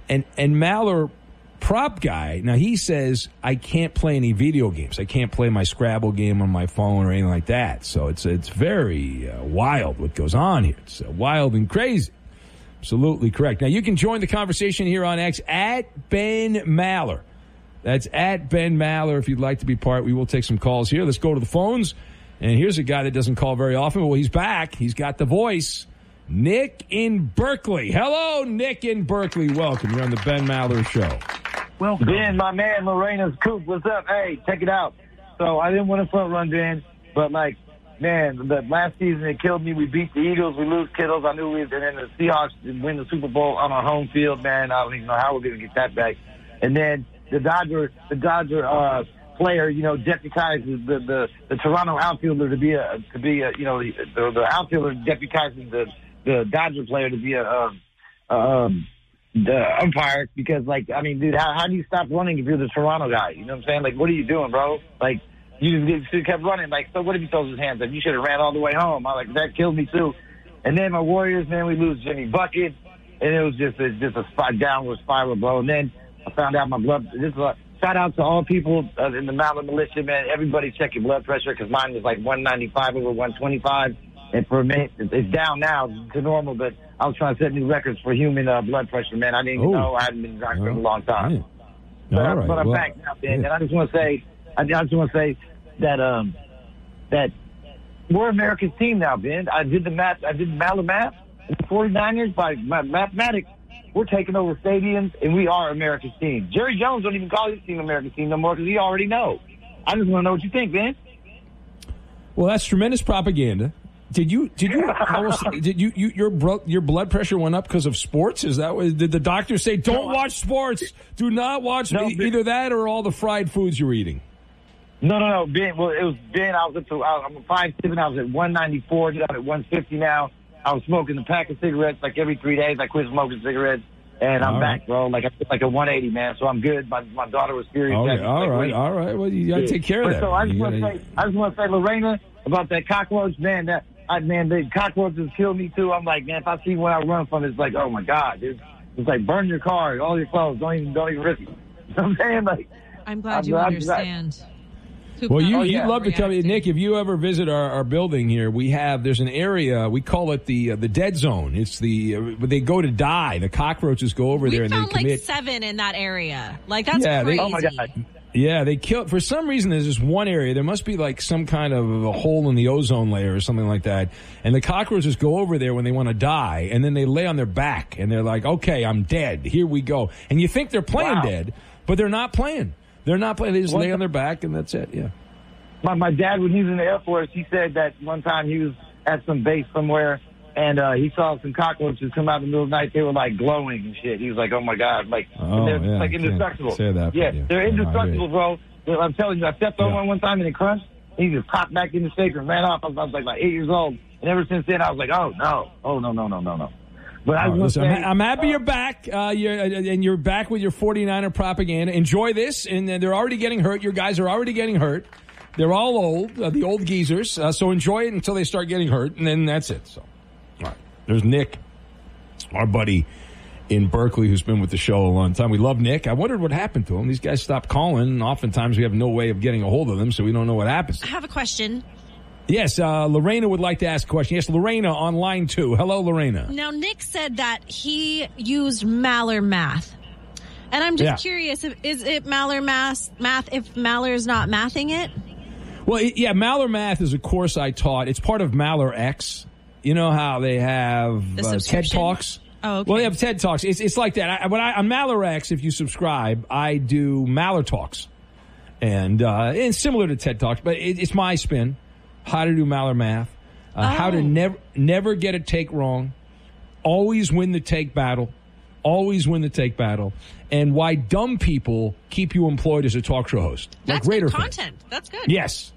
And Maller, prop guy, now he says, I can't play any video games. I can't play my Scrabble game on my phone or anything like that. So it's very wild what goes on here. It's wild and crazy. Absolutely correct. Now, you can join the conversation here on X at Ben Maller. That's at Ben Maller if you'd like to be part. We will take some calls here. Let's go to the phones. And here's a guy that doesn't call very often. Well, he's back. He's got the voice. Nick in Berkeley. Hello, Nick in Berkeley. Welcome. You're on the Ben Maller Show. Welcome. Ben, my man, Lorena's Coop. What's up? Hey, check it out. So I didn't want to front run, Ben, but, like, man, the last season it killed me. We beat the Eagles. We lose Kittles. I knew and then the Seahawks win the Super Bowl on our home field, man. I don't even know how we're going to get that back. And then the Dodger player, deputized the Toronto outfielder to be a the outfielder deputizing the Dodger player to be the umpire because, like, I mean, dude, how do you stop running if you're the Toronto guy? You know what I'm saying? Like, what are you doing, bro? Like, you just kept running. Like, so what if he throws his hands up? You should have ran all the way home. That killed me too. And then my Warriors, man, we lose Jimmy Bucket, and it was just a downward spiral, bro. And then I found out my blood. Shout out to all people in the Maller Militia, man. Everybody check your blood pressure because mine was like 195 over 125. And for a minute, it's down now to normal, but I was trying to set new records for human blood pressure, man. I didn't even know. I hadn't been doctor in a long time. Yeah. But I'm back now, man. And I just want to say, that we're America's team now, Ben. I did the math. I did Maller math. The 49ers, by mathematics, we're taking over stadiums, and we are America's team. Jerry Jones don't even call his team America's team no more because he already knows. I just want to know what you think, Ben. Well, that's tremendous propaganda. Did your blood pressure went up because of sports? Is that what, did the doctor say, don't watch sports? Do not watch either that or all the fried foods you're eating? No, Ben. Well, it was Ben. I'm 5'7". I was at 194. I'm at 150 now. I was smoking a pack of cigarettes like every 3 days. I quit smoking cigarettes, and I'm back, bro. Like I feel like a 180, man. So I'm good. My daughter was serious. Okay, all right. Well, you got to take care of that. So I just want to say, Lorena, about that cockroach, man. The cockroaches kill me too. I'm like, man, if I see one I run from, it's like, oh my God, dude. It's like burn your car, all your clothes. Don't even risk it. You know what I'm saying? Like, I'm glad you understand. Well, you'd love to come, Nick. If you ever visit our building here, there's an area, we call it the dead zone. It's they go to die. The cockroaches go over there and they commit. We found like 7 in that area. Like that's crazy. Oh my God. Yeah, they kill. For some reason, there's this one area. There must be like some kind of a hole in the ozone layer or something like that. And the cockroaches go over there when they want to die, and then they lay on their back, and they're like, "Okay, I'm dead. Here we go." And you think they're playing dead, but they're not playing. They're not playing. They just lay on their back, and that's it. Yeah. My dad, when he was in the Air Force, he said that one time he was at some base somewhere, and he saw some cockroaches come out in the middle of the night. They were like glowing and shit. He was like, "Oh my God!" Like they're like indestructible. Say that, they're indestructible, bro. I'm telling you, I stepped on one time and it crunched. He just popped back in the shaker and ran off. I was like 8 years old, and ever since then I was like, "Oh no." But I'm happy you're back. You're back with your 49er propaganda. Enjoy this, and they're already getting hurt. Your guys are already getting hurt. They're all old, the old geezers. So enjoy it until they start getting hurt, and then that's it. So, all right. There's Nick, our buddy in Berkeley, who's been with the show a long time. We love Nick. I wondered what happened to him. These guys stopped calling, and oftentimes we have no way of getting a hold of them, so we don't know what happens. I have a question. Yes, Lorena would like to ask a question. Yes, Lorena on line 2. Hello, Lorena. Now, Nick said that he used Maller math. And I'm just curious, is it Maller math if Maller's not mathing it? Well, Maller Math is a course I taught. It's part of Maller X. You know how they have TED Talks? Oh, okay. Well, they have TED Talks. It's like that. On Maller X, if you subscribe, I do Maller Talks. And similar to TED Talks, but it's my spin. How to do Maller Math. How to never get a take wrong. Always win the take battle. And why dumb people keep you employed as a talk show host. That's good content. That's good. Yes.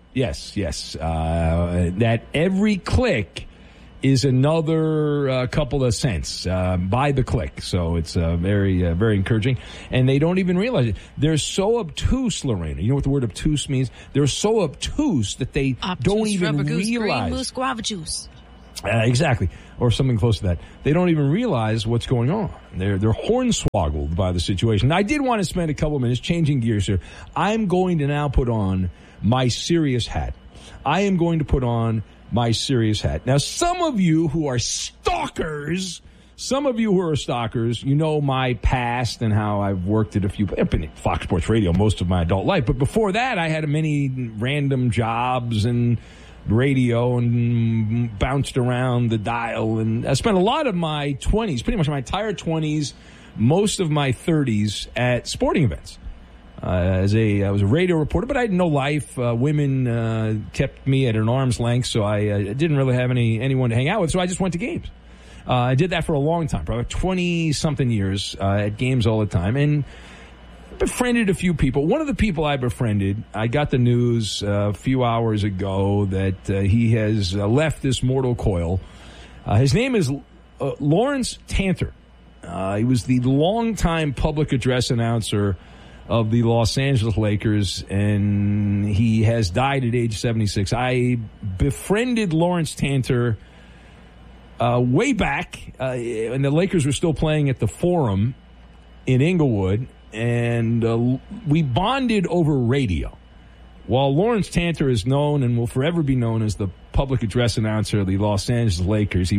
That every click is another couple of cents by the click. So it's very, very encouraging. And they don't even realize it. They're so obtuse, Lorena. You know what the word obtuse means? They're so obtuse that they don't even realize. Green moose guava juice. Exactly, or something close to that. They don't even realize what's going on. They're hornswoggled by the situation. Now, I did want to spend a couple of minutes changing gears here. I'm going to now put on my serious hat. I am going to put on my serious hat. Now, some of you who are stalkers, you know my past and how I've worked at I've been at Fox Sports Radio most of my adult life. But before that, I had many random jobs and radio and bounced around the dial. And I spent a lot of my 20s, pretty much my entire 20s, most of my 30s at sporting events. I was a radio reporter, but I had no life. Women kept me at an arm's length, so I didn't really have anyone to hang out with, so I just went to games. I did that for a long time, probably 20-something years at games all the time, and befriended a few people. One of the people I befriended, I got the news a few hours ago that he has left this mortal coil. His name is Lawrence Tanter. He was the longtime public address announcer of the Los Angeles Lakers, and he has died at age 76. I befriended Lawrence Tanter way back when the Lakers were still playing at the Forum in Inglewood, and we bonded over radio. While Lawrence Tanter is known and will forever be known as the public address announcer of the Los Angeles Lakers, he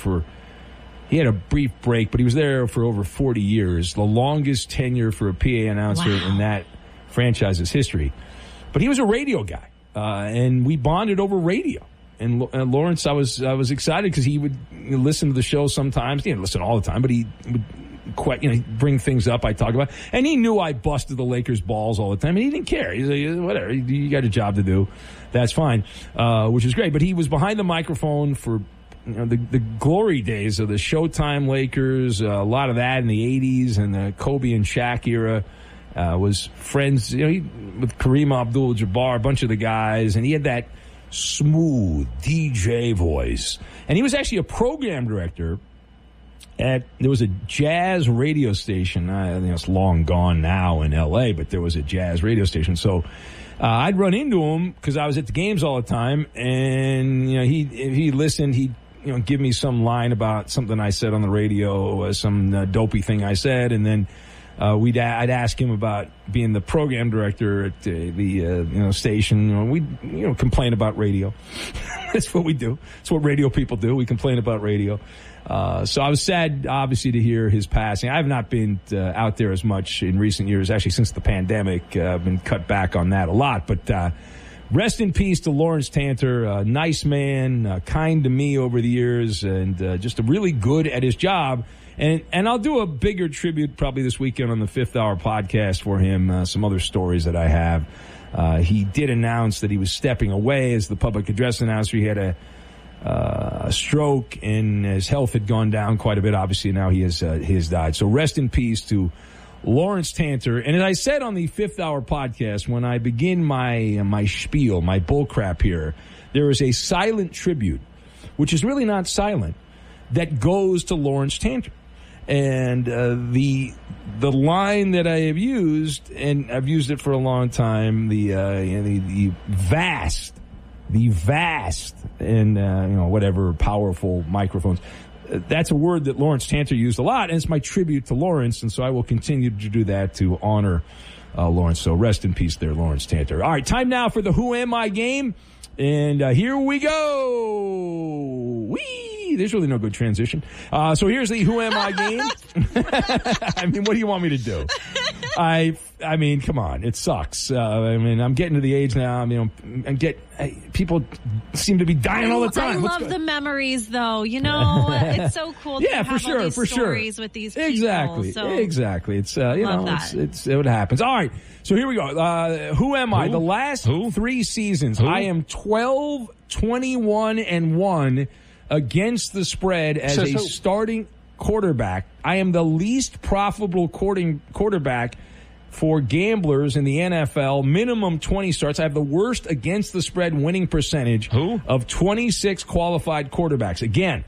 had a brief break, but he was there for over 40 years, the longest tenure for a PA announcer in that franchise's history. But he was a radio guy, and we bonded over radio. And Lawrence, I was excited because he would listen to the show sometimes. He didn't listen all the time, but he would bring things up I talk about. And he knew I busted the Lakers' balls all the time, and he didn't care. He's like, whatever, you got a job to do. That's fine, which is great. But he was behind the microphone for the glory days of the Showtime Lakers, a lot of that in the 80s and the Kobe and Shaq era. Was friends with Kareem Abdul-Jabbar, a bunch of the guys, and he had that smooth DJ voice. And he was actually a program director there was a jazz radio station. I think it's long gone now in L.A., but there was a jazz radio station. So I'd run into him because I was at the games all the time, and if he listened, he'd give me some line about something I said on the radio, some dopey thing I said, and then I'd ask him about being the program director at the station. We'd complain about radio. That's what we do. That's what radio people do. We complain about radio. So I was sad, obviously, to hear his passing. I have not been out there as much in recent years, actually since the pandemic. I've been cut back on that a lot. But rest in peace to Lawrence Tanter, a nice man, kind to me over the years, and just really good at his job. And I'll do a bigger tribute probably this weekend on the Fifth Hour podcast for him, some other stories that I have. He did announce that he was stepping away as the public address announcer. He had a stroke, and his health had gone down quite a bit. Obviously, now he has died. So rest in peace to Lawrence Tanter. And as I said on the Fifth Hour podcast, when I begin my spiel, my bullcrap here, there is a silent tribute, which is really not silent, that goes to Lawrence Tanter. And the line that I have used, and I've used it for a long time, the vast and whatever powerful microphones. That's a word that Lawrence Tanter used a lot, and it's my tribute to Lawrence, and so I will continue to do that to honor Lawrence. So rest in peace there, Lawrence Tanter. All right, time now for the Who Am I game, and here we go. Whee! There's really no good transition. So here's the Who Am I game. I mean, what do you want me to do? I mean, come on, it sucks. I'm getting to the age now. People seem to be dying all the time. I love the memories, though. It's so cool. Yeah, to have for all these stories sure. With these people. Exactly. It's it's what happens. All right, so here we go. Who am I? The last 3 seasons, I am 12, 21, and 1 against the spread as a starting quarterback. I am the least profitable quarterback for gamblers in the NFL. Minimum 20 starts. I have the worst against the spread winning percentage of 26 qualified quarterbacks. Again,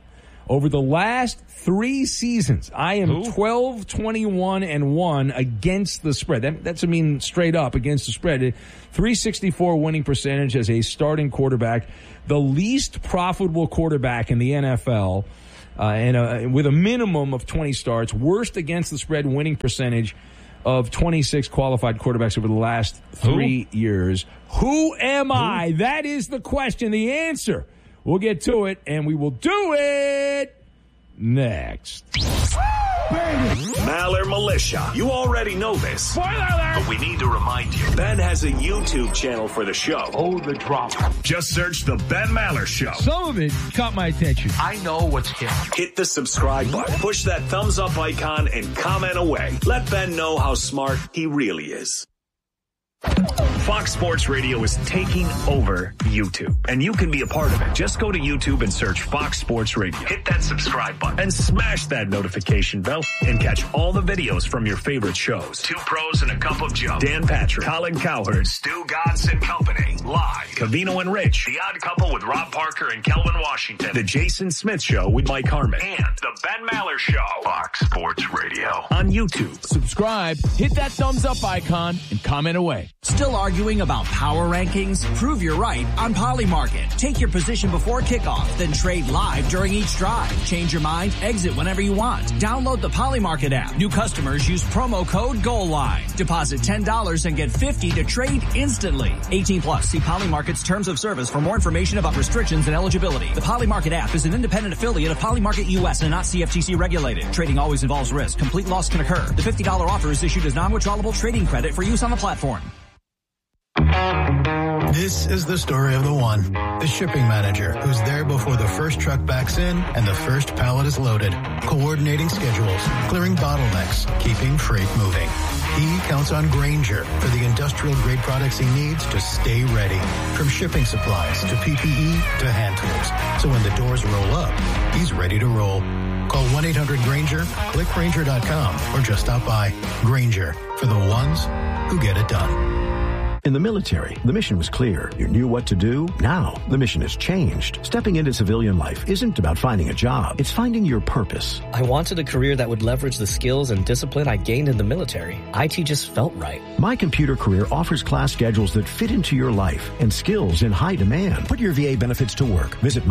Over the last 3 seasons, I am 12-21-1 against the spread. That's straight up against the spread. 364 winning percentage as a starting quarterback. The least profitable quarterback in the NFL, with a minimum of 20 starts. Worst against the spread winning percentage of 26 qualified quarterbacks over the last 3 years. Who am I? That is the question. The answer. We'll get to it, and we will do it next. Maller Militia. You already know this. Spoiler alert! But we need to remind you. Ben has a YouTube channel for the show. Oh, the drop. Just search The Ben Maller Show. Some of it caught my attention. I know what's hip. Hit the subscribe button. Push that thumbs up icon and comment away. Let Ben know how smart he really is. Fox Sports Radio is taking over YouTube, and you can be a part of it. Just go to YouTube and search Fox Sports Radio. Hit that subscribe button and smash that notification bell and catch all the videos from your favorite shows. Two Pros and a Cup of Joe. Dan Patrick, Colin Cowherd, Stu Godson Company. Live. Covino and Rich. The Odd Couple with Rob Parker and Kelvin Washington. The Jason Smith Show with Mike Harmon. And The Ben Maller Show. Fox Sports Radio. On YouTube. Subscribe, hit that thumbs up icon, and comment away. Still arguing about power rankings? Prove you're right on Polymarket. Take your position before kickoff, then trade live during each drive. Change your mind, exit whenever you want. Download the Polymarket app. New customers use promo code GOALLINE. Deposit $10 and get $50 to trade instantly. 18 plus. See Polymarket's terms of service for more information about restrictions and eligibility. The Polymarket app is an independent affiliate of Polymarket US and not CFTC regulated. Trading always involves risk. Complete loss can occur. The $50 offer is issued as non-withdrawable trading credit for use on the platform. This is the story of the one, the shipping manager, who's there before the first truck backs in and the first pallet is loaded, coordinating schedules, clearing bottlenecks, keeping freight moving. He counts on Grainger for the industrial-grade products he needs to stay ready, from shipping supplies to PPE to hand tools. So when the doors roll up, he's ready to roll. Call 1-800-GRAINGER, click Grainger.com, or just stop by. Grainger, for the ones who get it done. In the military, the mission was clear. You knew what to do. Now, the mission has changed. Stepping into civilian life isn't about finding a job. It's finding your purpose. I wanted a career that would leverage the skills and discipline I gained in the military. IT just felt right. My Computer Career offers class schedules that fit into your life and skills in high demand. Put your VA benefits to work. Visit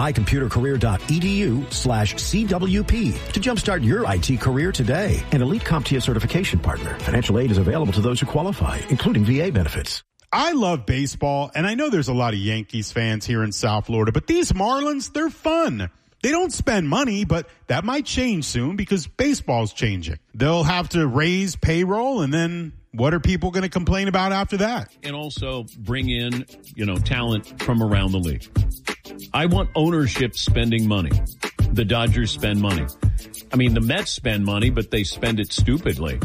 mycomputercareer.edu/CWP to jumpstart your IT career today. An elite CompTIA certification partner. Financial aid is available to those who qualify, including VA benefits. I love baseball, and I know there's a lot of Yankees fans here in South Florida, but these Marlins, they're fun. They don't spend money, but that might change soon because baseball's changing. They'll have to raise payroll, and then what are people going to complain about after that? And also bring in, talent from around the league. I want ownership spending money. The Dodgers spend money. I mean, the Mets spend money, but they spend it stupidly.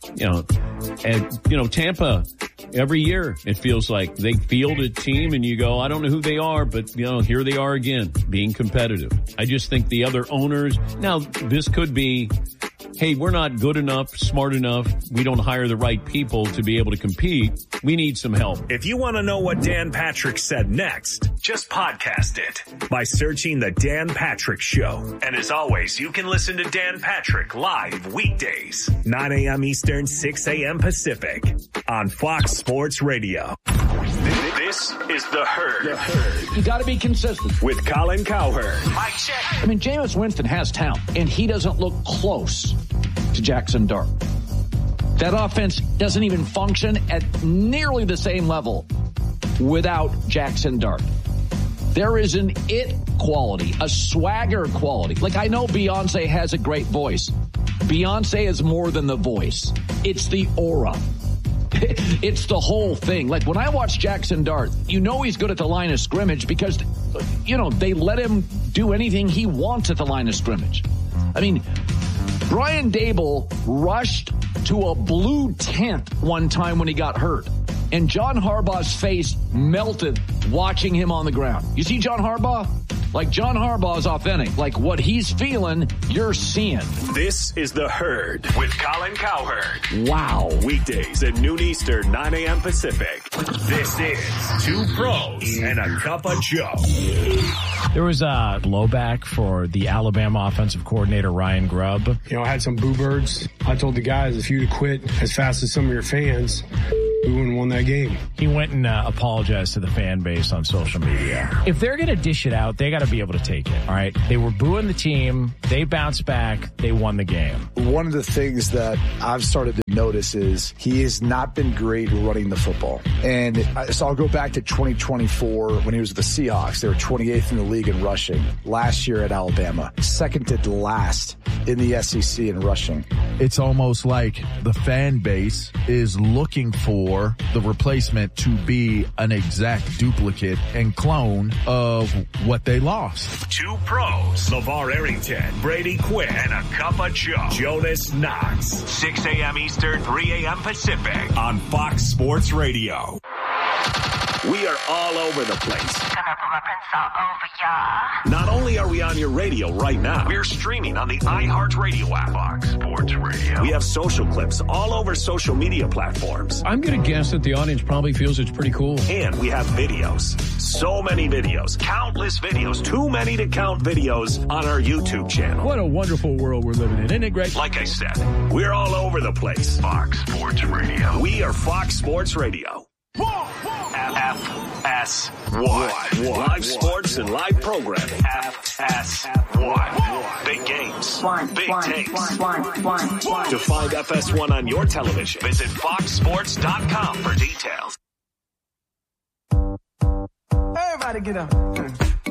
Tampa, every year it feels like they field a team and you go, I don't know who they are, but here they are again, being competitive. I just think the other owners, now this could be, hey, we're not good enough, smart enough. We don't hire the right people to be able to compete. We need some help. If you want to know what Dan Patrick said next, just podcast it by searching The Dan Patrick Show. And as always, you can listen to Dan Patrick live weekdays, 9 a.m. Eastern, 6 a.m. Pacific on Fox Sports Radio. This is The Herd. You got to be consistent. With Colin Cowherd. Mike check. Jameis Winston has talent, and he doesn't look close to Jackson Dart. That offense doesn't even function at nearly the same level without Jackson Dart. There is an it quality, a swagger quality. Like, I know Beyonce has a great voice. Beyonce is more than the voice. It's the aura. It's the whole thing. Like, when I watch Jackson Dart, he's good at the line of scrimmage because, they let him do anything he wants at the line of scrimmage. I mean, Brian Dable rushed to a blue tent one time when he got hurt, and John Harbaugh's face melted watching him on the ground. You see John Harbaugh? Like John Harbaugh's authentic. Like what he's feeling, you're seeing. This is The Herd with Colin Cowherd. Wow. Weekdays at noon Eastern, 9 a.m. Pacific. This is Two Pros and a Cup of Joe. There was a blowback for the Alabama offensive coordinator, Ryan Grubb. You know, I had some boo birds. I told the guys, if you'd quit as fast as some of your fans, we wouldn't have won that game. He went and apologized to the fan base on social media. If they're going to dish it out, they got to be able to take it, all right? They were booing the team. They bounced back. They won the game. One of the things that I've started to notice is he has not been great running the football. And so I'll go back to 2024 when he was with the Seahawks. They were 28th in the league in rushing. Last year at Alabama, second to last in the SEC in rushing. It's almost like the fan base is looking for the replacement to be an exact duplicate and clone of what they lost. Two Pros, LeVar Arrington, Brady Quinn, and a Cup of Joe, Jonas Knox. 6 a.m. Eastern, 3 a.m. Pacific on Fox Sports Radio. We are all over the place. Gonna put my prints all over ya. Not only are we on your radio right now, we're streaming on the iHeartRadio app. Fox Sports Radio. We have social clips all over social media platforms. I'm going to guess that the audience probably feels it's pretty cool. And we have videos. So many videos. Countless videos. Too many to count videos on our YouTube channel. What a wonderful world we're living in. Isn't it great? Like I said, we're all over the place. Fox Sports Radio. We are Fox Sports Radio. FS1. Live sports and live programming. FS1. Big games. Big takes. To find FS1 on your television, visit foxsports.com for details. Everybody get up.